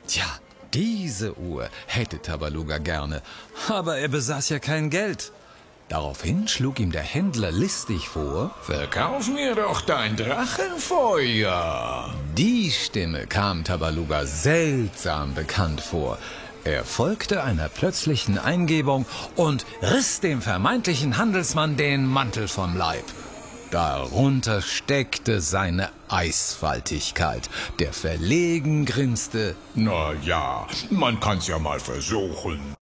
Tja, diese Uhr hätte Tabaluga gerne, aber er besaß ja kein Geld. Daraufhin schlug ihm der Händler listig vor: Verkauf mir doch dein Drachenfeuer. Die Stimme kam Tabaluga seltsam bekannt vor. Er folgte einer plötzlichen Eingebung und riss dem vermeintlichen Handelsmann den Mantel vom Leib. Darunter steckte seine Eisfaltigkeit, der verlegen grinste. Na ja, man kann's ja mal versuchen.